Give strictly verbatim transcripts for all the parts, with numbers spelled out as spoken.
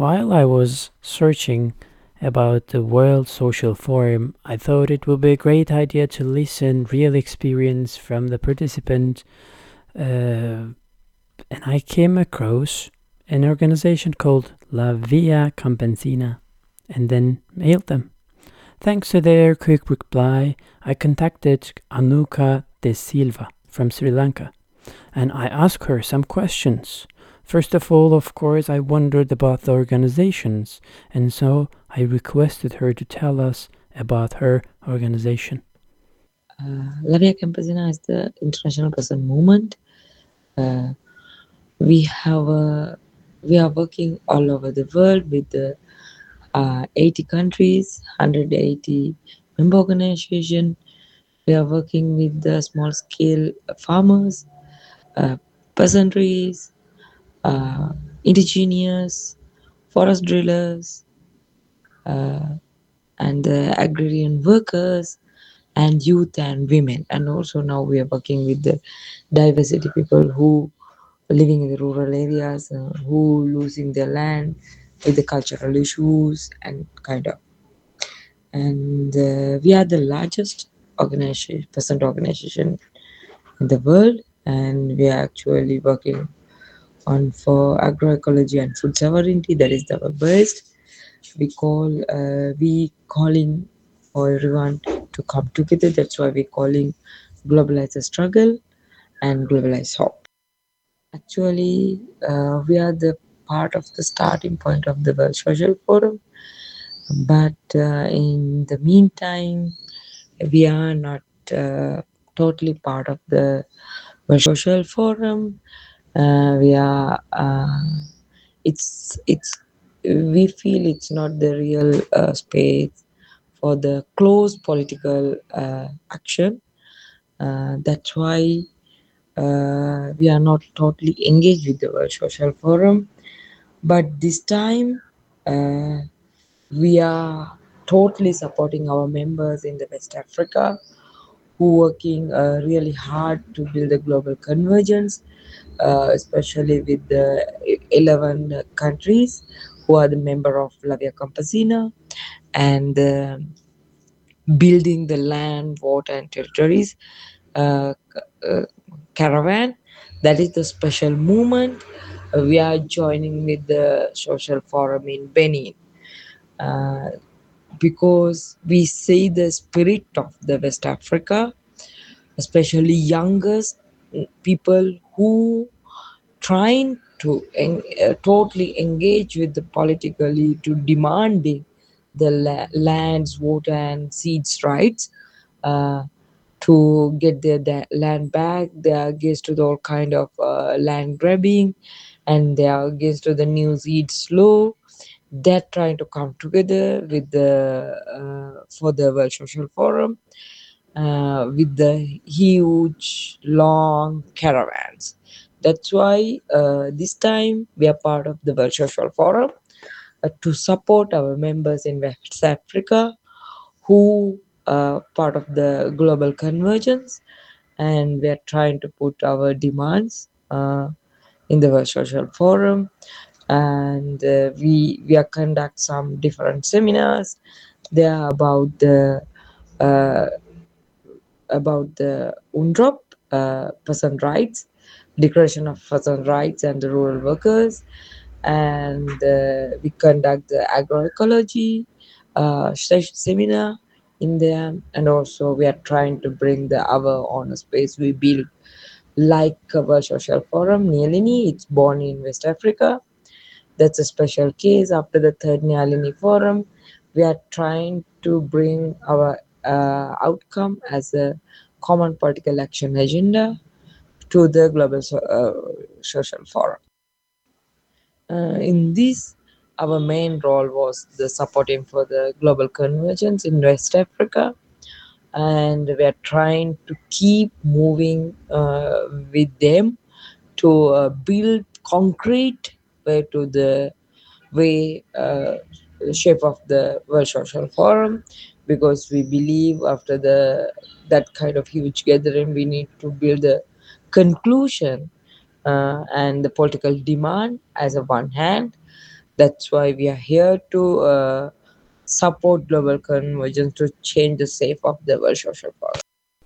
While I was searching about the World Social Forum, I thought it would be a great idea to listen real experience from the participant, uh, and I came across an organization called La Via Campesina, and then mailed them. Thanks to their quick reply, I contacted Anuka De Silva from Sri Lanka, and I asked her some questions. First of all, of course, I wondered about the organizations, and so I requested her to tell us about her organization. Uh, La Via Campesina is the international peasant movement. Uh, we have uh, we are working all over the world with the uh, eighty countries, one hundred eighty member organization. We are working with the small scale farmers, uh, peasantries, uh, indigenous, forest drillers, uh, and the agrarian workers, and youth and women. And also now we are working with the diversity people who are living in the rural areas, uh, who losing their land with the cultural issues and kind of. And uh, we are the largest organization, percent organization in the world, and we are actually working on for agroecology and food sovereignty. That is our best. We call uh, we calling for everyone to come together. That's why we're calling globalize the struggle and globalize hope. Actually, uh, we are the part of the starting point of the World Social Forum, but uh, in the meantime, we are not uh, totally part of the World Social Forum. Uh, we are. Uh, it's it's we feel it's not the real uh, space for the close political uh, action. Uh, that's why uh, we are not totally engaged with the World Social Forum. But this time, uh, we are totally supporting our members in the West Africa who working uh, really hard to build a global convergence, uh, especially with the eleven countries who are the member of La Via Campesina, and uh, building the land, water, and territories uh, uh, caravan. That is the special movement. Uh, we are joining with the social forum in Benin, uh, because we see the spirit of the West Africa, especially youngest people who trying to en- uh, totally engage with the politically to demanding the la- lands, water, and seeds rights, uh, to get their da- land back. They are against to the all kind of uh, land grabbing, and they are against to the new seeds law. They're trying to come together with the uh, for the World Social Forum, uh, with the huge long caravans. That's why uh, this time we are part of the World Social Forum, uh, to support our members in West Africa who are part of the global convergence, and we are trying to put our demands uh, in the World Social Forum, and uh, we we are conduct some different seminars. They are about the uh, about the UNDROP, uh, person rights, Declaration of Person Rights and the Rural Workers, and uh, we conduct the agroecology uh, se- seminar in there, and also we are trying to bring the our own space we build like our social forum Nyalini. It's born in West Africa. That's a special case. After the third Nyalini forum, we are trying to bring our uh, outcome as a common political action agenda to the global so, uh, social forum. Uh, in this, our main role was the supporting for the global convergence in West Africa, and we are trying to keep moving uh, with them to uh, build concrete way to the way uh, shape of the World Social Forum, because we believe after the that kind of huge gathering we need to build a conclusion uh, and the political demand as a one hand, That's why we are here to uh, support global convergence to change the shape of the world social power.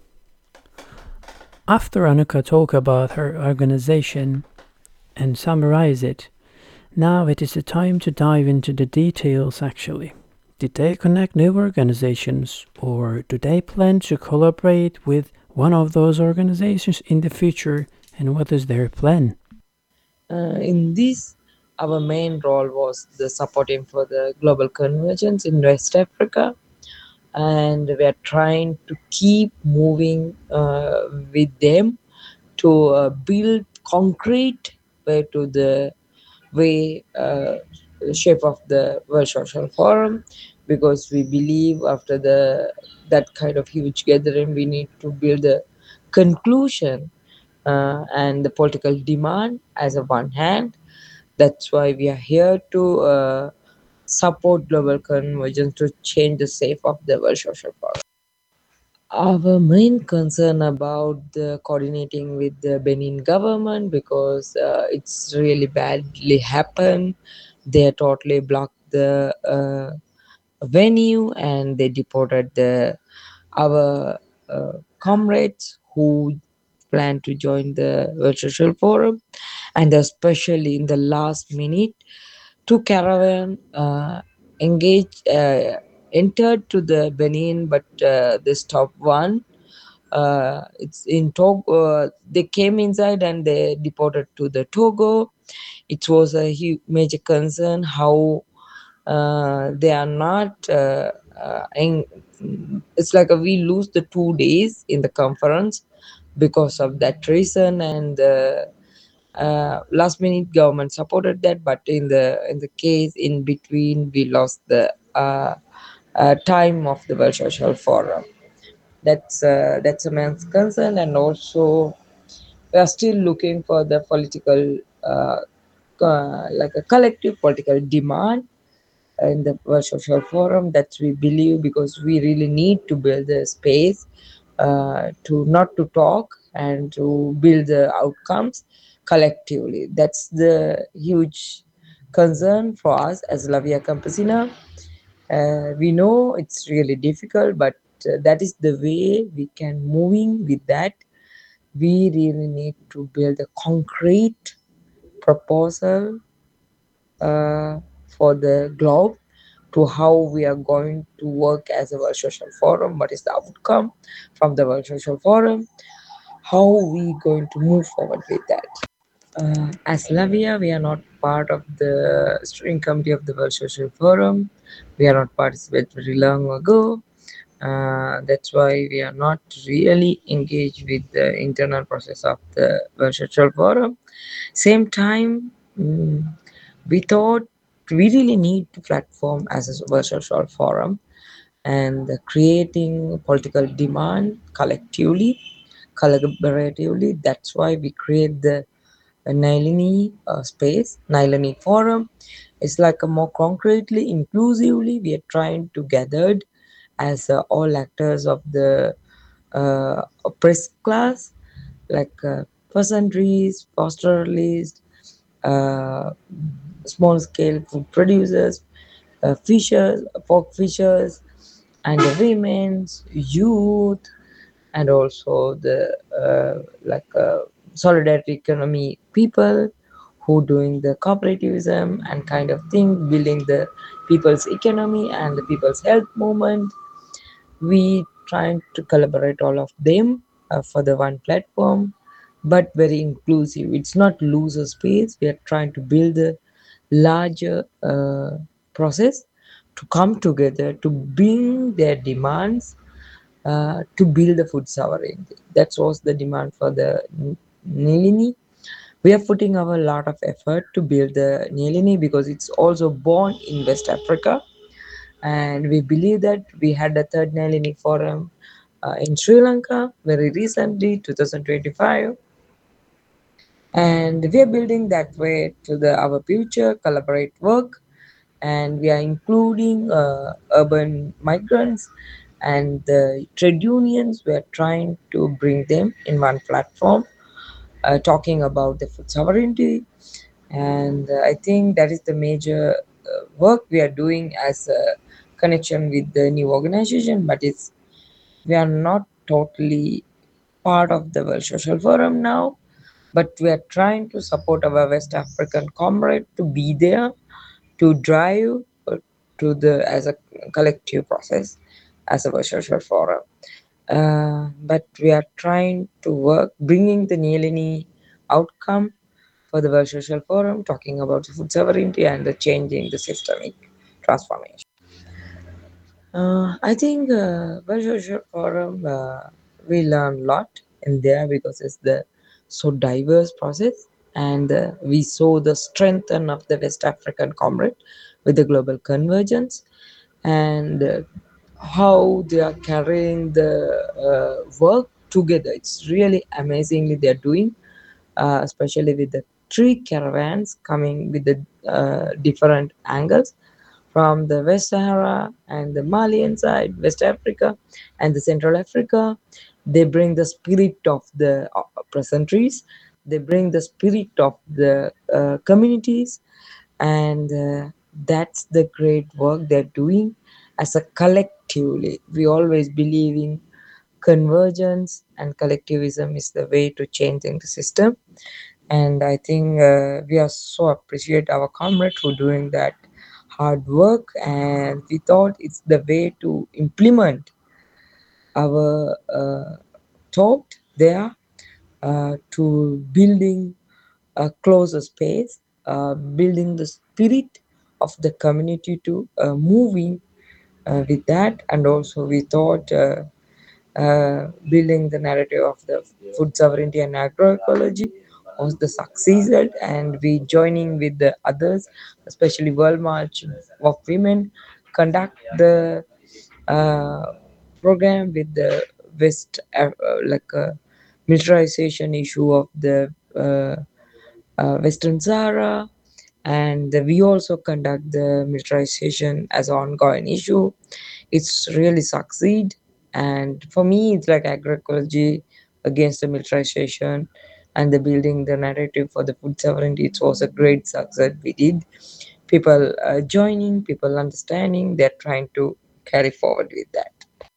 After Anuka talk about her organization and summarize it, now it is the time to dive into the details actually. Did they connect new organizations or do they plan to collaborate with one of those organizations in the future and what is their plan? Uh, in this, our main role was the supporting for the global convergence in West Africa, and we are trying to keep moving uh, with them to uh, build concrete way to the way uh, shape of the World Social Forum, because we believe after the that kind of huge gathering we need to build a conclusion uh, and the political demand as a one hand. That's why we are here to uh, support global convergence to change the shape of the World Social Forum. Our main concern about the coordinating with the Benin government, because uh, it's really badly happened. They totally blocked the uh, venue and they deported the our uh, comrades who plan to join the World Social Forum, and especially in the last minute, two caravan uh, engaged uh, entered to the Benin, but uh, they stopped one. Uh, it's in Togo. Uh, they came inside and they deported to the Togo. It was a huge major concern how uh, they are not. Uh, uh, en- it's like a, we lose the two days in the conference because of that reason, and uh, uh, last minute government supported that, but in the in the case in between we lost the uh, uh, time of the World Social Forum. That's uh, that's a man's concern, and also we are still looking for the political, uh, uh, like a collective political demand in the World Social Forum that we believe, because we really need to build a space uh, to not to talk and to build the outcomes collectively. That's the huge concern for us as Lavia Campesina. Uh, we know it's really difficult, but uh, that is the way we can moving with that. We really need to build a concrete proposal uh, for the globe to how we are going to work as a World Social Forum, what is the outcome from the World Social Forum, how we going to move forward with that. Uh, as Lavia, we are not part of the steering committee of the World Social Forum. We are not participated very long ago. Uh, that's why we are not really engaged with the internal process of the World Social Forum. Same time, mm, we thought we really need to platform as a World Social Forum and creating political demand collectively, collaboratively. That's why we create the Nilini uh, space, Nilini Forum. It's like a more concretely, inclusively, we are trying to gather as uh, all actors of the uh, oppressed class, like uh, peasantries, pastoralists, uh, small scale food producers, uh, fishers, pork fishers, and the women's, youth, and also the uh, like uh, solidarity economy people who doing the cooperativism and kind of thing, building the people's economy and the people's health movement. We trying to collaborate all of them uh, for the one platform, but very inclusive. It's not loser space. We are trying to build a larger uh, process to come together to bring their demands uh, to build the food sovereignty. That was the demand for the N- Nilini. We are putting our lot of effort to build the Nilini because it's also born in West Africa, and we believe that we had the third Nalini Forum uh, in Sri Lanka very recently, twenty twenty-five, and we are building that way to the our future collaborate work, and we are including uh, urban migrants and the trade unions. We are trying to bring them in one platform, uh, talking about the food sovereignty, and uh, I think that is the major uh, work we are doing as a connection with the new organization, but it's we are not totally part of the World Social Forum now, but we are trying to support our West African comrade to be there to drive uh, to the as a collective process as a World Social Forum. Uh, but we are trying to work bringing the Nilini outcome for the World Social Forum, talking about food sovereignty and the changing the systemic transformation. Uh, I think uh, World Social Forum uh, we learn a lot in there because it's the so diverse process, and uh, we saw the strength of the West African comrade with the global convergence, and uh, how they are carrying the uh, work together. It's really amazingly they're doing, uh, especially with the three caravans coming with the uh, different angles from the West Sahara and the Malian side, West Africa and the Central Africa. They bring the spirit of the uh, peasantries. They bring the spirit of the uh, communities, and uh, that's the great work they're doing as a collectively. We always believe in convergence, and collectivism is the way to changing the system. And I think uh, we are so appreciate our comrades for doing that hard work, and we thought it's the way to implement our uh, thought there, uh, to building a closer space, uh, building the spirit of the community to uh, moving uh, with that. And also we thought uh, uh, building the narrative of the food sovereignty and agroecology was the succeeded, and we joining with the others, especially World March of Women, conduct the uh, program with the West, uh, like uh, militarization issue of the uh, uh, Western Sahara, and we also conduct the militarization as an ongoing issue. It's really succeed, and for me it's like agroecology against the militarization and the building the narrative for the food sovereignty. It was a great success we did. People uh, joining, people understanding, they're trying to carry forward with that.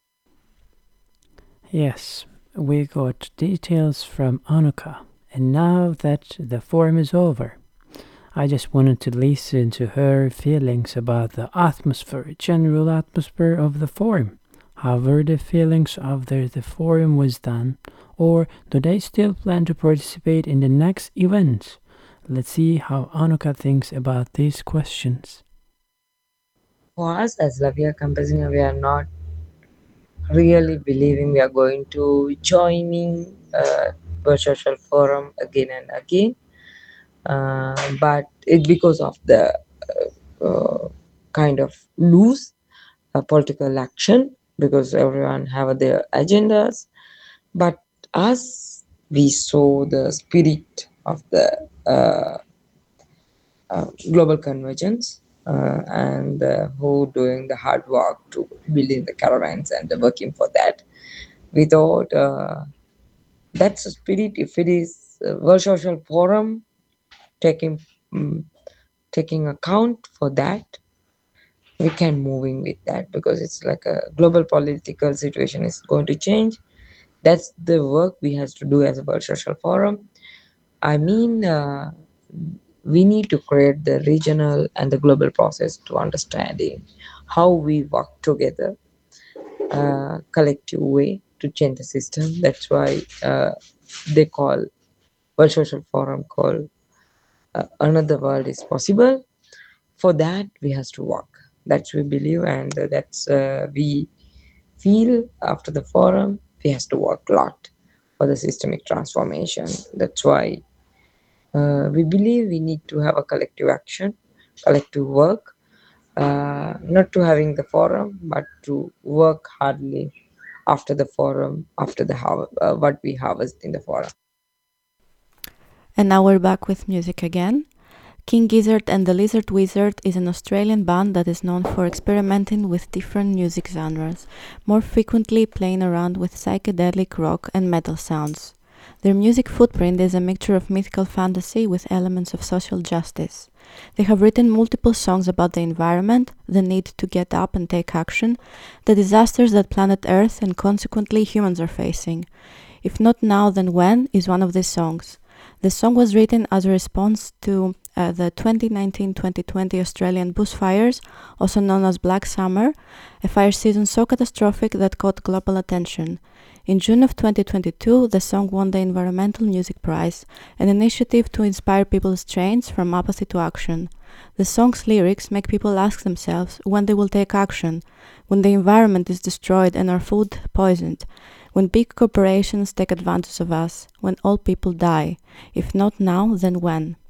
Yes, we got details from Anuka, and now that the forum is over, I just wanted to listen to her feelings about the atmosphere, general atmosphere of the forum. How were the feelings after the forum was done, or do they still plan to participate in the next event? Let's see how Anuka thinks about these questions. For us as Lavia Campesina, we are not really believing we are going to joining uh, virtual forum again and again, uh, but it's because of the uh, uh, kind of loose uh, political action, because everyone have their agendas. But us, we saw the spirit of the uh, uh, global convergence, uh, and uh, who doing the hard work to building the caravans and working for that. We thought uh, that's the spirit. If it is a World Social Forum taking um, taking account for that, we can moving with that, because it's like a global political situation is going to change. That's the work we has to do as a World Social Forum. I mean, uh, we need to create the regional and the global process to understanding how we work together, uh, collective way to change the system. That's why uh, they call World Social Forum called uh, another world is possible. For that, we has to work. That's we believe, and uh, that's uh, we feel after the forum. We has to work a lot for the systemic transformation. That's why uh, we believe we need to have a collective action, collective work, uh, not to having the forum, but to work hardly after the forum, after the how uh, what we harvest in the forum. And now we're back with music again. King Gizzard and the Lizard Wizard is an Australian band that is known for experimenting with different music genres, more frequently playing around with psychedelic rock and metal sounds. Their music footprint is a mixture of mythical fantasy with elements of social justice. They have written multiple songs about the environment, the need to get up and take action, the disasters that planet Earth and consequently humans are facing. If not now, then when is one of these songs. The song was written as a response to uh, the twenty nineteen twenty twenty Australian bushfires, also known as Black Summer, a fire season so catastrophic that caught global attention. In June of twenty twenty-two, the song won the Environmental Music Prize, an initiative to inspire people's change from apathy to action. The song's lyrics make people ask themselves when they will take action, when the environment is destroyed and our food poisoned, when big corporations take advantage of us, when all people die. If not now, then when?